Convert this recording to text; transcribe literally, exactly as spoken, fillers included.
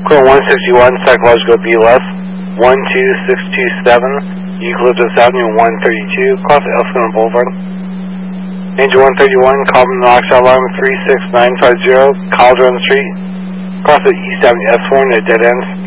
Clear one sixty-one, Psychological B L S, one two six two seven, Eucalyptus Avenue, one thirty-two, cross Elsinore Boulevard. Angel one thirty-one, carbon monoxide alarm three six nine five zero, Caldron Street, cross the East Avenue S four in a dead end.